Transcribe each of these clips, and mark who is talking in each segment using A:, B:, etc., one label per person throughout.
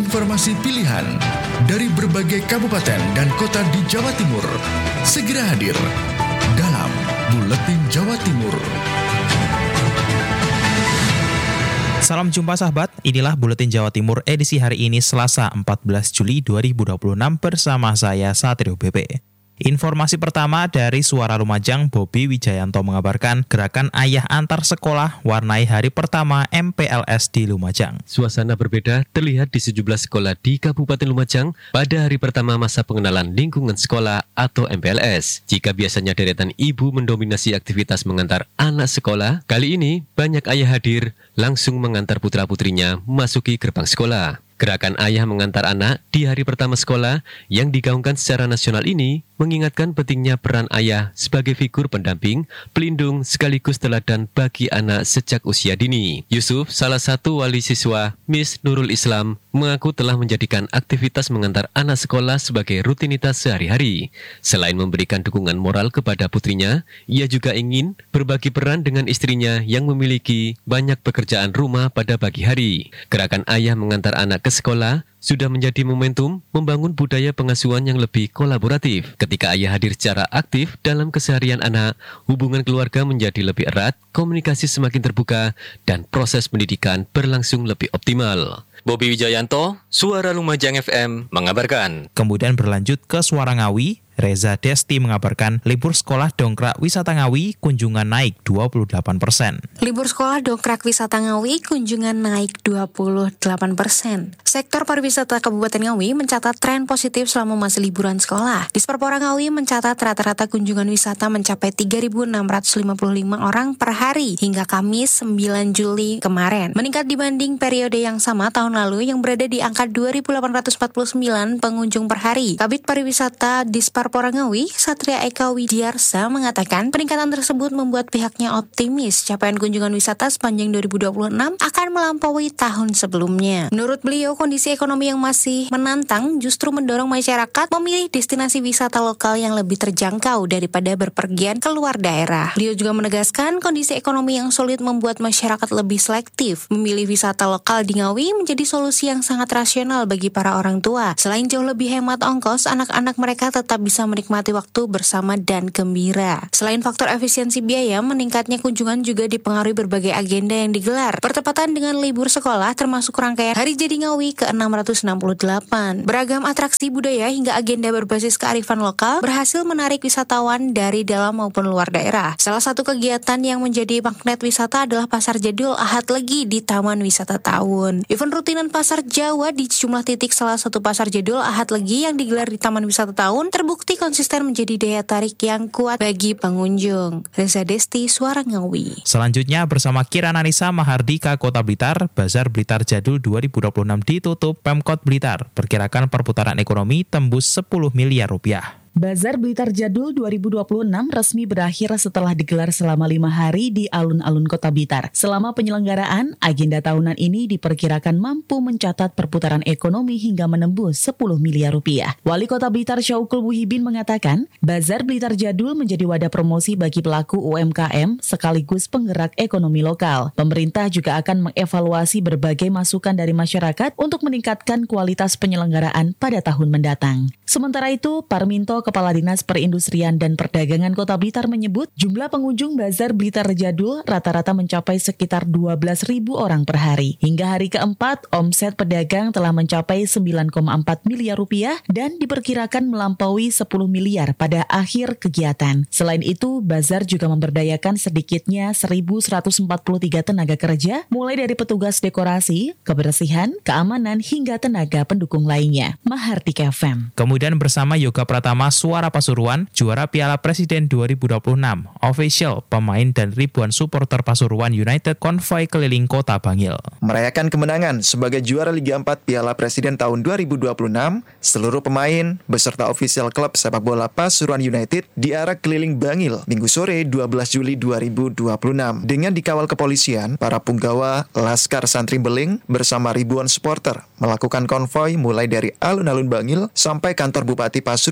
A: informasi pilihan dari berbagai kabupaten dan kota di Jawa Timur. Segera hadir dalam Buletin Jawa Timur.
B: Salam jumpa sahabat, inilah Buletin Jawa Timur edisi hari ini Selasa 14 Juli 2026 bersama saya Satrio BP. Informasi pertama dari Suara Lumajang, Bobi Wijayanto mengabarkan gerakan ayah antar sekolah warnai hari pertama MPLS di Lumajang.
C: Suasana berbeda terlihat di sejumlah sekolah di Kabupaten Lumajang pada hari pertama masa pengenalan lingkungan sekolah atau MPLS. Jika biasanya deretan ibu mendominasi aktivitas mengantar anak sekolah, kali ini banyak ayah hadir langsung mengantar putra-putrinya memasuki gerbang sekolah. Gerakan ayah mengantar anak di hari pertama sekolah yang digaungkan secara nasional ini mengingatkan pentingnya peran ayah sebagai figur pendamping, pelindung sekaligus teladan bagi anak sejak usia dini. Yusuf, salah satu wali siswa Miss Nurul Islam, mengaku telah menjadikan aktivitas mengantar anak sekolah sebagai rutinitas sehari-hari. Selain memberikan dukungan moral kepada putrinya, ia juga ingin berbagi peran dengan istrinya yang memiliki banyak pekerjaan rumah pada pagi hari. Gerakan ayah mengantar anak ke sekolah sudah menjadi momentum membangun budaya pengasuhan yang lebih kolaboratif. Ketika ayah hadir secara aktif dalam keseharian anak, hubungan keluarga menjadi lebih erat, komunikasi semakin terbuka, dan proses pendidikan berlangsung lebih optimal.
D: Bobi Wijayanto, Suara Lumajang FM, mengabarkan.
B: Kemudian berlanjut ke Suara Ngawi, Reza Desti mengabarkan libur sekolah dongkrak wisata Ngawi kunjungan naik 28%.
E: Libur sekolah dongkrak wisata Ngawi kunjungan naik 28%. Sektor pariwisata Kabupaten Ngawi mencatat tren positif selama masa liburan sekolah. Disperpora Ngawi mencatat rata-rata kunjungan wisata mencapai 3.655 orang per hari hingga Kamis 9 Juli kemarin. Meningkat dibanding periode yang sama tahun lalu yang berada di angka 2.849 pengunjung per hari. Kabid Pariwisata Disperpora Ngawi, Satria Eka Widyarsa mengatakan peningkatan tersebut membuat pihaknya optimis capaian kunjungan wisata sepanjang 2026 akan melampaui tahun sebelumnya. Menurut beliau, kondisi ekonomi yang masih menantang justru mendorong masyarakat memilih destinasi wisata lokal yang lebih terjangkau daripada berpergian ke luar daerah. Beliau juga menegaskan kondisi ekonomi yang sulit membuat masyarakat lebih selektif. Memilih wisata lokal di Ngawi menjadi solusi yang sangat rasional bagi para orang tua. Selain jauh lebih hemat ongkos, anak-anak mereka tetap bisa menikmati waktu bersama dan gembira. Selain faktor efisiensi biaya, meningkatnya kunjungan juga dipengaruhi berbagai agenda yang digelar. Bertepatan dengan libur sekolah termasuk rangkaian Hari Jadi Ngawi ke-668. Beragam atraksi budaya hingga agenda berbasis kearifan lokal berhasil menarik wisatawan dari dalam maupun luar daerah. Salah satu kegiatan yang menjadi magnet wisata adalah Pasar Jadul Ahad Legi di Taman Wisata Taun. Event rutinan Pasar Jawa di sejumlah titik salah satu Pasar Jadul Ahad Legi yang digelar di Taman Wisata Taun terbukti konsisten menjadi daya tarik yang kuat bagi pengunjung. Reza Desti, Suara Ngawi.
B: Selanjutnya bersama Kirana Nisa Mahardika Kota Blitar, Bazar Blitar Jadul 2026 ditutup Pemkot Blitar. Perkirakan perputaran ekonomi tembus 10 miliar rupiah.
F: Bazar Blitar Jadul 2026 resmi berakhir setelah digelar selama 5 hari di alun-alun Kota Blitar. Selama penyelenggaraan, agenda tahunan ini diperkirakan mampu mencatat perputaran ekonomi hingga menembus 10 miliar rupiah. Wali Kota Blitar Syaukul Muhibin mengatakan, Bazar Blitar Jadul menjadi wadah promosi bagi pelaku UMKM sekaligus penggerak ekonomi lokal. Pemerintah juga akan mengevaluasi berbagai masukan dari masyarakat untuk meningkatkan kualitas penyelenggaraan pada tahun mendatang. Sementara itu, Parminto Kepala Dinas Perindustrian dan Perdagangan Kota Blitar menyebut jumlah pengunjung Bazar Blitar Jadul rata-rata mencapai sekitar 12.000 orang per hari. Hingga hari keempat, omset pedagang telah mencapai 9,4 miliar rupiah dan diperkirakan melampaui 10 miliar pada akhir kegiatan. Selain itu, Bazar juga memberdayakan sedikitnya 1.143 tenaga kerja, mulai dari petugas dekorasi, kebersihan, keamanan, hingga tenaga pendukung lainnya. Mahardika FM.
B: Kemudian bersama Yoga Pratama Suara Pasuruan, juara Piala Presiden 2026, official, pemain dan ribuan supporter Pasuruan United konvoi keliling kota Bangil.
G: Merayakan kemenangan sebagai juara Liga 4 Piala Presiden tahun 2026, seluruh pemain beserta official klub sepak bola Pasuruan United diarak keliling Bangil Minggu sore 12 Juli 2026. Dengan dikawal kepolisian, para punggawa Laskar Santri Beling bersama ribuan supporter melakukan konvoi mulai dari alun-alun Bangil sampai kantor Bupati Pasuruan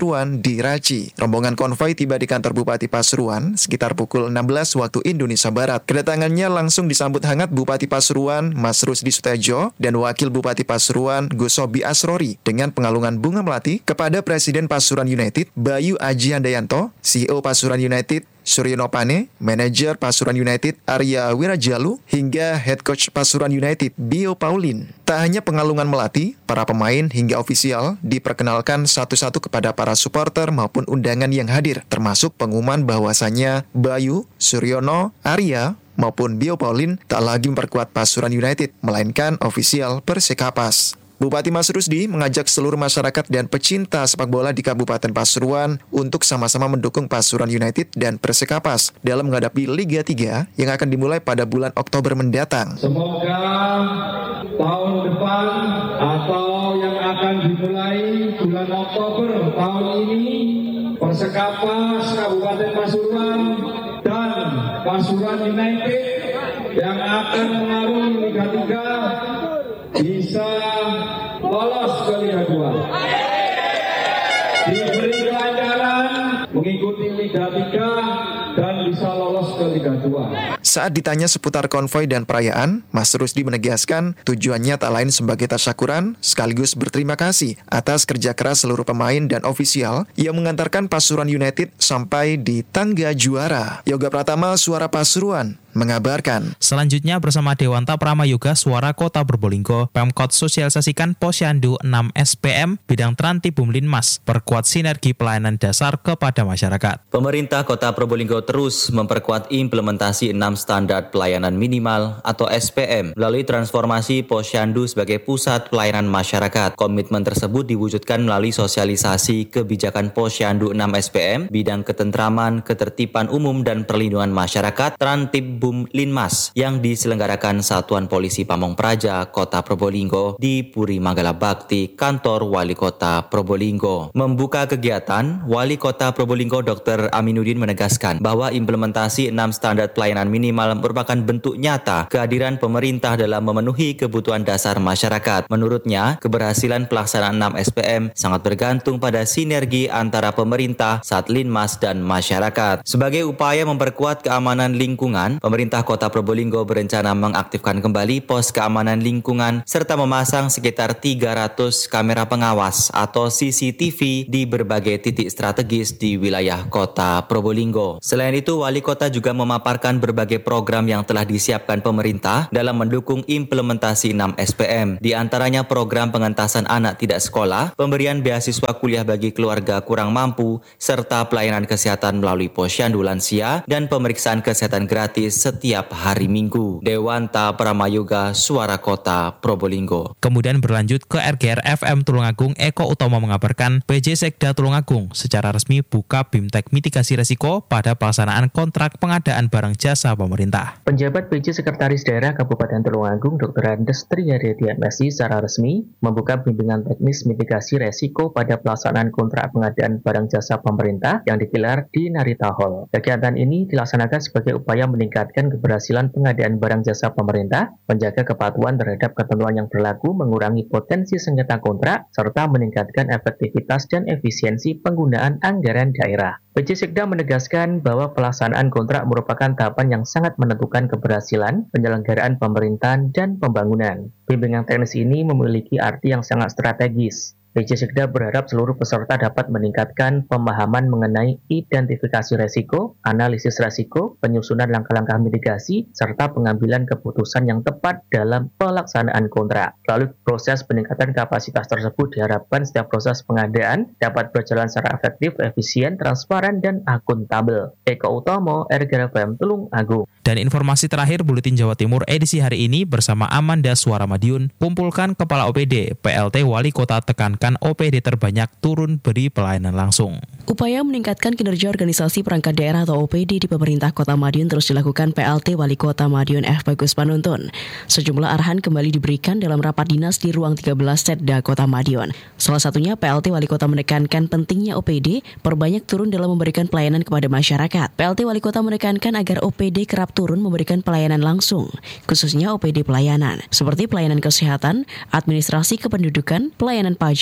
G: di Raci. Rombongan konvoi tiba di kantor Bupati Pasuruan sekitar pukul 16 waktu Indonesia Barat. Kedatangannya langsung disambut hangat Bupati Pasuruan Mas Rusdi Sutejo dan Wakil Bupati Pasuruan Gus Sobi Asrori dengan pengalungan bunga melati kepada Presiden Pasuruan United Bayu Aji Handayanto, CEO Pasuruan United Suryono Pane, Manajer Pasuruan United Arya Wirajalu, hingga Head Coach Pasuruan United Bio Paulin. Tak hanya pengalungan melati, para pemain hingga ofisial diperkenalkan satu-satu kepada para supporter maupun undangan yang hadir, termasuk pengumuman bahwasannya Bayu, Suryono, Arya, maupun Bio Paulin tak lagi memperkuat Pasuruan United, melainkan ofisial Persekapas. Bupati Mas Rusdi mengajak seluruh masyarakat dan pecinta sepak bola di Kabupaten Pasuruan untuk sama-sama mendukung Pasuruan United dan Persekapas dalam menghadapi Liga 3 yang akan dimulai pada bulan Oktober mendatang.
H: Semoga tahun depan atau yang akan dimulai bulan Oktober tahun ini, Persekapas Kabupaten Pasuruan dan Pasuruan United yang akan mengarungi Liga 3 bisa lolos ke Liga 2. Diberi kelancaran mengikuti Liga 3 dan bisa lolos ke Liga 2.
G: Saat ditanya seputar konvoi dan perayaan, Mas Rusdi menegaskan tujuannya tak lain sebagai tasyakuran sekaligus berterima kasih atas kerja keras seluruh pemain dan ofisial yang mengantarkan Pasuruan United sampai di tangga juara. Yoga Pratama, Suara Pasuruan, mengabarkan.
B: Selanjutnya bersama Dewanta Pramayoga Suara Kota Probolinggo, Pemkot sosialisasikan Posyandu 6 SPM bidang Trantibum Linmas, perkuat sinergi pelayanan dasar kepada masyarakat.
D: Pemerintah Kota Probolinggo terus memperkuat implementasi 6 standar pelayanan minimal atau SPM melalui transformasi Posyandu sebagai pusat pelayanan masyarakat. Komitmen tersebut diwujudkan melalui sosialisasi kebijakan Posyandu 6 SPM bidang ketentraman, ketertiban umum dan perlindungan masyarakat Trantibum Linmas yang diselenggarakan Satuan Polisi Pamong Praja Kota Probolinggo di Puri Manggala Bakti, Kantor Wali Kota Probolinggo. Membuka kegiatan, Wali Kota Probolinggo Dr. Aminuddin menegaskan bahwa implementasi 6 standar pelayanan minimal merupakan bentuk nyata kehadiran pemerintah dalam memenuhi kebutuhan dasar masyarakat. Menurutnya, keberhasilan pelaksanaan 6 SPM sangat bergantung pada sinergi antara pemerintah, Satlinmas, dan masyarakat. Sebagai upaya memperkuat keamanan lingkungan, pemerintah Kota Probolinggo berencana mengaktifkan kembali pos keamanan lingkungan serta memasang sekitar 300 kamera pengawas atau CCTV di berbagai titik strategis di wilayah Kota Probolinggo. Selain itu, Wali Kota juga memaparkan berbagai program yang telah disiapkan pemerintah dalam mendukung implementasi 6 SPM. Di antaranya program pengentasan anak tidak sekolah, pemberian beasiswa kuliah bagi keluarga kurang mampu, serta pelayanan kesehatan melalui Posyandu Lansia dan pemeriksaan kesehatan gratis setiap hari Minggu. Dewanta Pramayoga, Suara Kota Probolinggo.
B: Kemudian berlanjut ke RGR FM Tulungagung, Eko Utomo mengabarkan PJ Sekda Tulungagung secara resmi buka BIMTEK mitigasi resiko pada pelaksanaan kontrak pengadaan barang jasa pemerintah.
I: Penjabat PJ Sekretaris Daerah Kabupaten Tulungagung Dr. Andes Triharyadi MSI secara resmi membuka bimbingan teknis mitigasi resiko pada pelaksanaan kontrak pengadaan barang jasa pemerintah yang digelar di Narita Hall. Kegiatan ini dilaksanakan sebagai upaya meningkatkan keberhasilan pengadaan barang jasa pemerintah, menjaga kepatuhan terhadap ketentuan yang berlaku, mengurangi potensi sengketa kontrak, serta meningkatkan efektivitas dan efisiensi penggunaan anggaran daerah. PJ Sekda menegaskan bahwa pelaksanaan kontrak merupakan tahapan yang sangat menentukan keberhasilan penyelenggaraan pemerintahan dan pembangunan. Bimbingan teknis ini memiliki arti yang sangat strategis. PJ Sekda berharap seluruh peserta dapat meningkatkan pemahaman mengenai identifikasi resiko, analisis resiko, penyusunan langkah-langkah mitigasi, serta pengambilan keputusan yang tepat dalam pelaksanaan kontrak. Lalu proses peningkatan kapasitas tersebut diharapkan setiap proses pengadaan dapat berjalan secara efektif, efisien, transparan, dan akuntabel. Eko Utomo, RGR FM Tulungagung.
B: Dan informasi terakhir Buletin Jawa Timur edisi hari ini bersama Amanda Suara Madiun, kumpulkan Kepala OPD, PLT Wali Kota tekankan OPD terbanyak turun beri pelayanan langsung.
J: Upaya meningkatkan kinerja organisasi perangkat daerah atau OPD di pemerintah Kota Madiun terus dilakukan PLT Wali Kota Madiun F. Bagus Panuntun. Sejumlah arahan kembali diberikan dalam rapat dinas di ruang 13 Setda Kota Madiun. Salah satunya PLT Wali Kota menekankan pentingnya OPD perbanyak turun dalam memberikan pelayanan kepada masyarakat. PLT Wali Kota menekankan agar OPD kerap turun memberikan pelayanan langsung, khususnya OPD pelayanan, seperti pelayanan kesehatan, administrasi kependudukan, pelayanan pajak,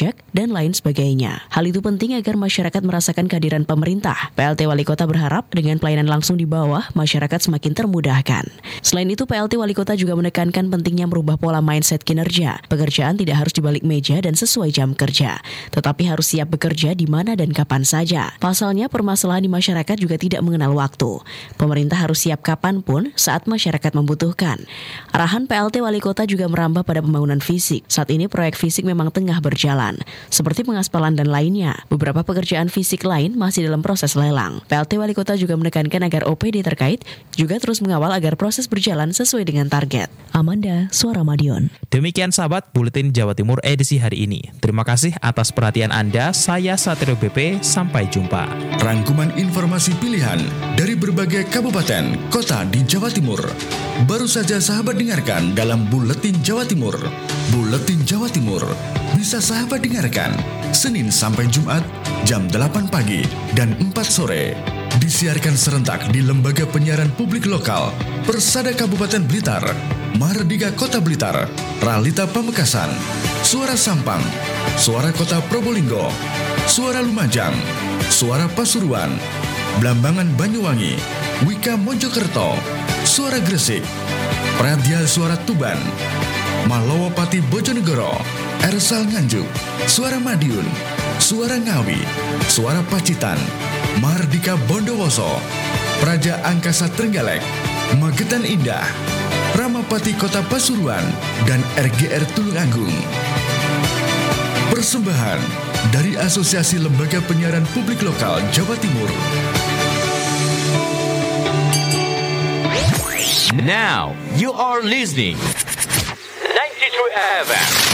J: pajak, dan lain sebagainya. Hal itu penting agar masyarakat merasakan kehadiran pemerintah. PLT Wali Kota berharap dengan pelayanan langsung di bawah, masyarakat semakin termudahkan. Selain itu, PLT Wali Kota juga menekankan pentingnya merubah pola mindset kinerja. Pekerjaan tidak harus di balik meja dan sesuai jam kerja, tetapi harus siap bekerja di mana dan kapan saja. Pasalnya, permasalahan di masyarakat juga tidak mengenal waktu. Pemerintah harus siap kapanpun saat masyarakat membutuhkan. Arahan PLT Wali Kota juga merambah pada pembangunan fisik. Saat ini proyek fisik memang tengah berjalan, seperti pengaspalan dan lainnya. Beberapa pekerjaan fisik lain masih dalam proses lelang. PLT Wali Kota juga menekankan agar OPD terkait juga terus mengawal agar proses berjalan sesuai dengan target. Amanda, Suara Madiun.
B: Demikian sahabat Buletin Jawa Timur edisi hari ini. Terima kasih atas perhatian Anda. Saya Satrio BP. Sampai jumpa.
A: Rangkuman informasi pilihan dari berbagai kabupaten, kota di Jawa Timur. Baru saja sahabat dengarkan dalam Buletin Jawa Timur. Buletin Jawa Timur bisa sahabat dengarkan Senin sampai Jumat jam 8 pagi dan 4 sore. Disiarkan serentak di Lembaga Penyiaran Publik Lokal, Persada Kabupaten Blitar, Mahardika Kota Blitar, Ralita Pamekasan, Suara Sampang, Suara Kota Probolinggo, Suara Lumajang, Suara Pasuruan, Blambangan Banyuwangi, Wika Mojokerto, Suara Gresik, Pradia Suara Tuban, Malowopati Bojonegoro, Ersal Nganjuk, Suara Madiun, Suara Ngawi, Suara Pacitan, Mahardika Bondowoso, Praja Angkasa Trenggalek, Magetan Indah, Ramapati Kota Pasuruan, dan RGR Tulungagung. Persembahan dari Asosiasi Lembaga Penyiaran Publik Lokal Jawa Timur.
K: Now you are listening 93 FM.